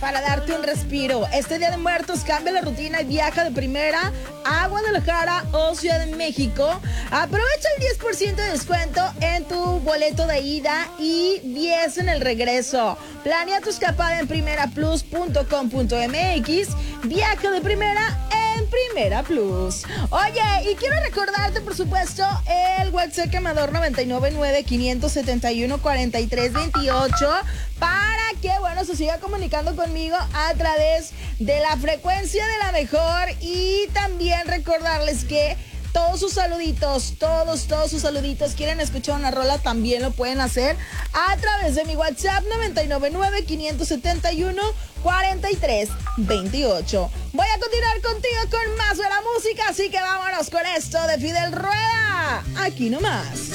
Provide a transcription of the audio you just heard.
para darte un respiro. Este Día de Muertos cambia la rutina y viaja de primera a Guadalajara o Ciudad de México. Aprovecha el 10% de descuento en tu boleto de ida y 10 en el regreso. Planea tu escapada en primeraplus.com.mx. Viaja de primera en Primera Plus. Oye, y quiero recordarte, por supuesto, el WhatsApp quemador 999-571-4328 para que, bueno, se siga comunicando conmigo a través de la frecuencia de la mejor. Y también recordarles que todos sus saluditos, todos sus saluditos, quieren escuchar una rola, también lo pueden hacer a través de mi WhatsApp 999-571-4328. Voy a continuar contigo con más de la música, así que vámonos con esto de Fidel Rueda, aquí nomás.